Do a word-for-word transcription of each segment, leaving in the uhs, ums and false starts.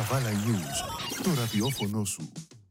Καβάλα News, το ραδιόφωνο σου.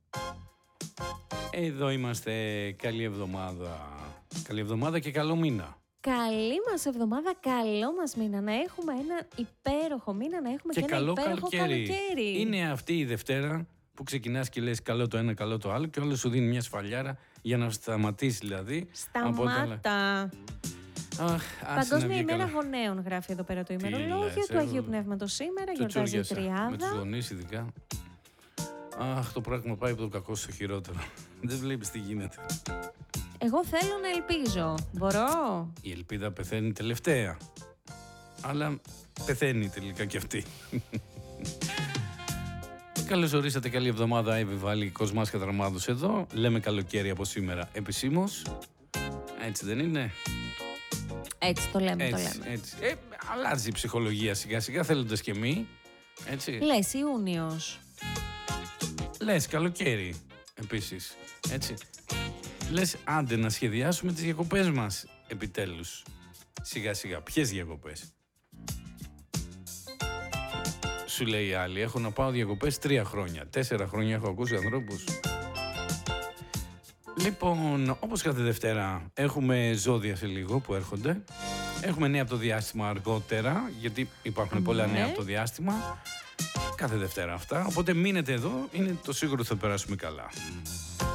Εδώ είμαστε. Καλή εβδομάδα. Καλή εβδομάδα και καλό μήνα. Καλή μας εβδομάδα, καλό μας μήνα. Να έχουμε ένα υπέροχο μήνα, να έχουμε και, και ένα καλό υπέροχο καλοκαίρι. καλοκαίρι. Είναι αυτή η Δευτέρα που ξεκινάς και λες καλό το ένα, καλό το άλλο και όλο σου δίνει μια σφαλιάρα για να σταματήσει δηλαδή. Σταμάτα. Αχ, Παγκόσμια ημέρα γονέων γράφει εδώ πέρα το ημερολόγιο του Αγίου Πνεύματος σήμερα. Γιορτάζει η Τριάδα. Με τους γονείς ειδικά. Αχ, το πράγμα πάει από το κακό στο χειρότερο. Δεν βλέπεις τι γίνεται. Εγώ θέλω να ελπίζω. Μπορώ. Η ελπίδα πεθαίνει τελευταία. Αλλά πεθαίνει τελικά κι αυτή. Καλώς ορίσατε, καλή εβδομάδα. Επιβάλλει Κοσμάς Κατραμάδος εδώ. Λέμε καλοκαίρι από σήμερα επισήμως. Έτσι δεν είναι? Έτσι το λέμε, έτσι, το λέμε. Έτσι. Ε, αλλάζει η ψυχολογία σιγά σιγά, θέλοντας και μη. Έτσι. Λες Ιούνιος. Λες καλοκαίρι επίσης. Έτσι. Λες άντε να σχεδιάσουμε τις διακοπές μας επιτέλους. Σιγά σιγά. Ποιες διακοπές? Σου λέει η άλλη, έχω να πάω διακοπές τρία χρόνια. Τέσσερα χρόνια έχω ακούσει ανθρώπους. Λοιπόν, όπως κάθε Δευτέρα έχουμε ζώδια σε λίγο που έρχονται. Έχουμε νέα από το διάστημα αργότερα, γιατί υπάρχουν ναι. πολλά νέα από το διάστημα. Κάθε Δευτέρα αυτά, οπότε μείνετε εδώ, είναι το σίγουρο ότι θα περάσουμε καλά.